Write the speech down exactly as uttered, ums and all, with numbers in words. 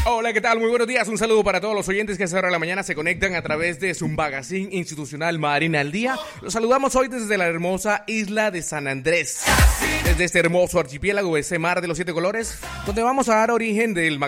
Hola, ¿qué tal? Muy buenos días. Un saludo para todos los oyentes que a esta hora de la mañana se conectan a través de su magazine institucional Marina al Día. Los saludamos hoy desde la hermosa isla de San Andrés, desde este hermoso archipiélago, ese mar de los siete colores, donde vamos a dar origen del magazine